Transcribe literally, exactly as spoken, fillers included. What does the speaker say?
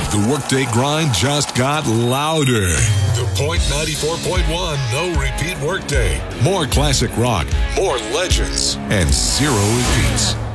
the workday grind just got louder. The Point ninety-four point one No Repeat Workday. More classic rock, more legends, and zero repeats.